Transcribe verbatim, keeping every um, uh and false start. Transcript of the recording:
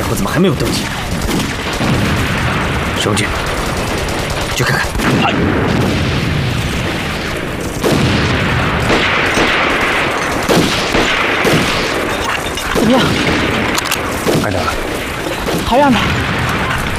伙怎么还没有动静？兄弟，去看看。哎怎么样？ 快点了， 还让他。